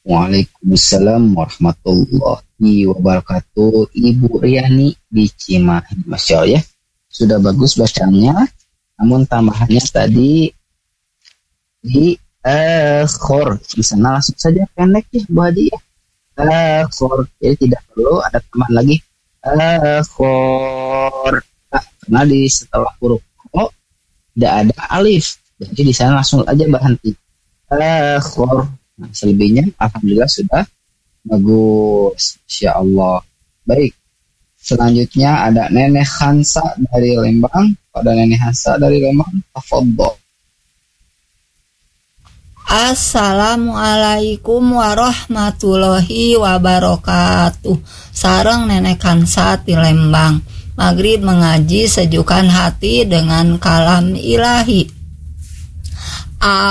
Waalaikumsalam warahmatullahi wabarakatuh. Ibu Riani di Cimahi, Masya Allah ya. Sudah bagus bacaannya. Namun tambahannya tadi di khor. Di sana langsung saja pendek ya Bu Haji ya. Khor. Jadi tidak perlu ada tambahan lagi. Khor. Karena di setelah huruf kho tidak ada alif. Jadi di sana langsung aja berhenti. Khor. Nah, selebihnya alhamdulillah sudah bagus, Insya Allah. Baik, selanjutnya ada Nenek Hansa dari Lembang. Pada Nenek Hansa dari Lembang, tafadhol. Assalamualaikum warahmatullahi wabarakatuh. Sareng Nenek Hansa di Lembang. Maghrib mengaji sejukkan hati dengan kalam ilahi.